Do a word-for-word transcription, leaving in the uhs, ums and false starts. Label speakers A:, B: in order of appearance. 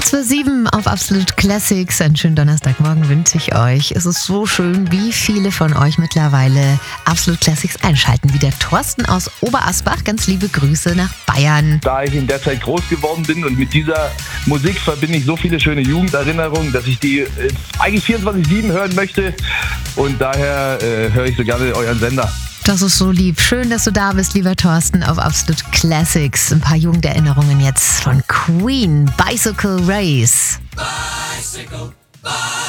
A: Kurz vor sieben auf Absolut Classics. Einen schönen Donnerstagmorgen wünsche ich euch. Es ist so schön, wie viele von euch mittlerweile Absolut Classics einschalten. Wie der Thorsten aus Oberasbach. Ganz liebe Grüße nach Bayern.
B: Da ich in der Zeit groß geworden bin und mit dieser Musik verbinde ich so viele schöne Jugenderinnerungen, dass ich die äh, eigentlich vierundzwanzig sieben hören möchte. Und daher äh, höre ich so gerne euren Sender.
A: Das ist so lieb. Schön, dass du da bist, lieber Thorsten, auf Absolut Classics. Ein paar Jugenderinnerungen jetzt von Queen. Bicycle Race.
C: Bicycle, bicycle.